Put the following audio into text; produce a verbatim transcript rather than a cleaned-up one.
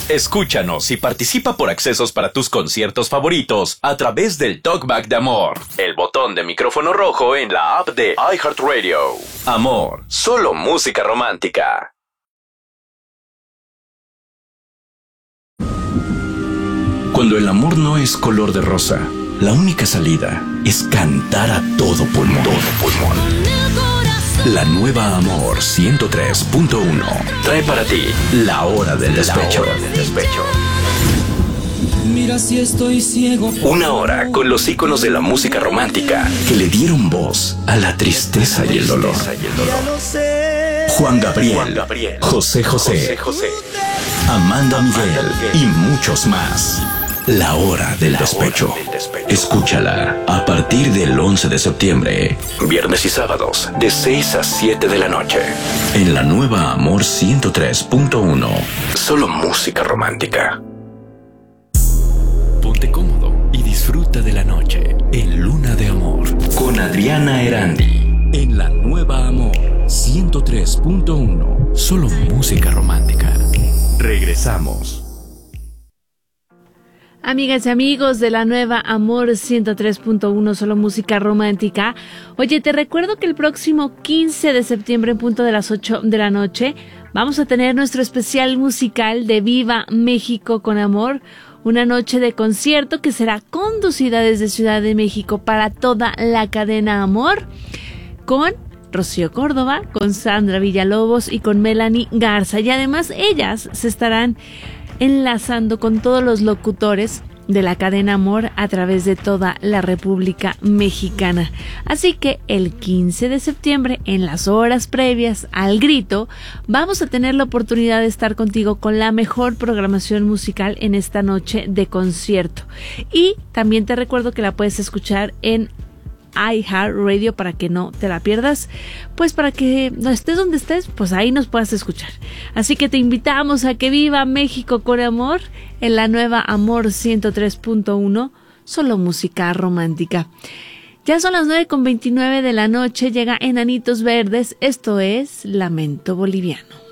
Escúchanos y participa por accesos para tus conciertos favoritos a través del Talkback de Amor, el botón de micrófono rojo en la app de iHeartRadio. Amor, solo música romántica. Cuando el amor no es color de rosa, la única salida es cantar a todo pulmón. Todo pulmón. La nueva Amor ciento tres punto uno trae para ti La Hora del Despecho. La Hora del Despecho. Mira si estoy ciego. Una hora con los íconos de la música romántica que le dieron voz a la tristeza y el dolor. Juan Gabriel, Juan Gabriel José José, José José, Amanda Miguel y muchos más. La Hora del Despecho. Escúchala a partir del once de septiembre, viernes y sábados, de seis a siete de la noche, en la nueva Amor ciento tres punto uno. Solo música romántica. Ponte cómodo y disfruta de la noche en Luna de Amor con Adriana Erandi, en la nueva Amor ciento tres punto uno. Solo música romántica. Regresamos. Amigas y amigos de la nueva Amor ciento tres punto uno, solo música romántica. Oye, te recuerdo que el próximo quince de septiembre, en punto de las ocho de la noche, vamos a tener nuestro especial musical de Viva México con Amor. Una noche de concierto que será conducida desde Ciudad de México para toda la cadena Amor, con Rocío Córdoba, con Sandra Villalobos y con Melanie Garza. Y además ellas se estarán enlazando con todos los locutores de la cadena Amor a través de toda la República Mexicana. Así que el quince de septiembre, en las horas previas al grito, vamos a tener la oportunidad de estar contigo con la mejor programación musical en esta noche de concierto. Y también te recuerdo que la puedes escuchar en iHeartRadio para que no te la pierdas, pues para que no estés donde estés, pues ahí nos puedas escuchar. Así que te invitamos a que viva México con Amor en la nueva Amor ciento tres punto uno, solo música romántica. Ya son las nueve con veintinueve de la noche, llega Enanitos Verdes, esto es Lamento Boliviano.